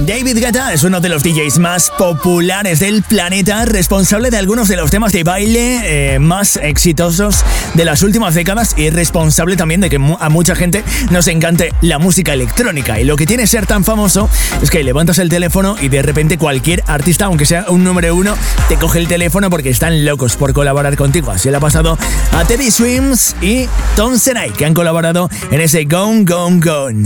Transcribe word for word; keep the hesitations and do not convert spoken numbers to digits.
David Guetta es uno de los D Js más populares del planeta, responsable de algunos de los temas de baile eh, más exitosos de las últimas décadas y responsable también de que a mucha gente nos encante la música electrónica. Y lo que tiene ser tan famoso es que levantas el teléfono y de repente cualquier artista, aunque sea un número uno, te coge el teléfono porque están locos por colaborar contigo. Así le ha pasado a Teddy Swims y Tom Senai, que han colaborado en ese Gone Gone Gone.